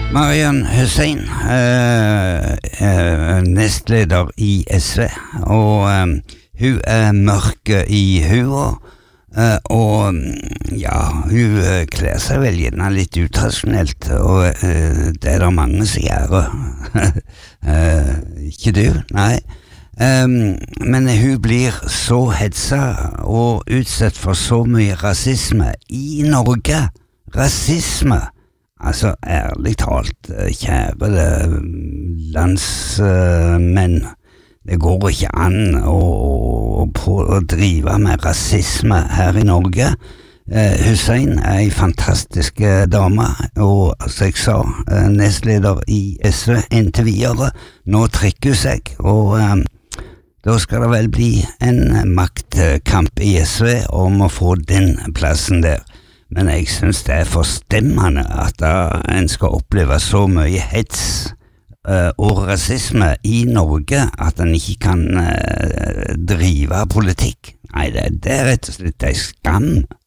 Marian Hussein, nestleder i SV, og hun mørk i huet, og ja, hun klæder seg vel gjerne litt utradisjonelt, og det det mange som gjør. Ikke du, nei. Men hun blir så hetsa og utsatt for så mye rasisme i Norge. Rasisme! Altså, ærlig talt, kjære landsmenn, det går ikke an å drive med rasisme her i Norge. Hussein en fantastisk dame, og som jeg sa, nestleder i SV inntil videre. Nå trekker hun seg, og da skal det vel bli en maktkamp i SV om å få den plassen der. Men jeg synes det forstemmende at en skal oppleve så mye hets og rasisme i Norge at en ikke kan drive politikk. Nei, det rett og slett en skam.